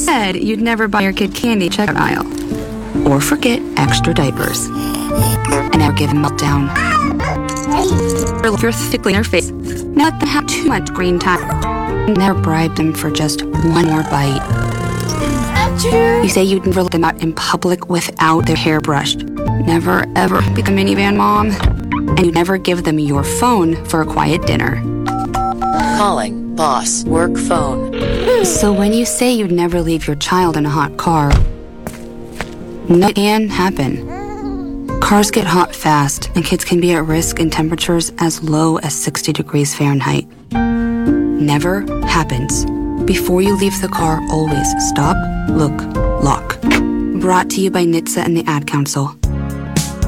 said you'd never buy your kid candy checkout aisle. Or forget extra diapers. And never give him meltdown. Or you're thickly in their face. Not let them have too much green time. Never bribe them for just one more bite. You say you'd never let them out in public without their hair brushed. Never ever be the minivan mom. And you never give them your phone for a quiet dinner. Calling boss work phone. So when you say you'd never leave your child in a hot car, that can happen. Cars get hot fast, and kids can be at risk in temperatures as low as 60 degrees Fahrenheit. Never happens. Before you leave the car, always stop, look, lock. Brought to you by NHTSA and the Ad Council.